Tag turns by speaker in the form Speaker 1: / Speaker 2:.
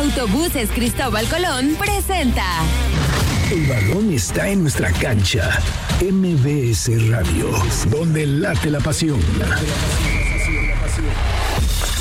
Speaker 1: Autobuses Cristóbal Colón presenta.
Speaker 2: El balón está en nuestra cancha. MBS Radio, donde late la pasión.